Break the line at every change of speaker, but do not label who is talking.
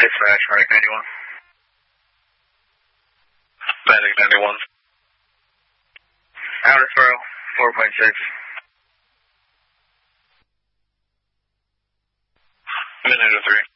Dispatch, Medic 91.
Medic 91.
Outer throw, 4.6.
Minute 3.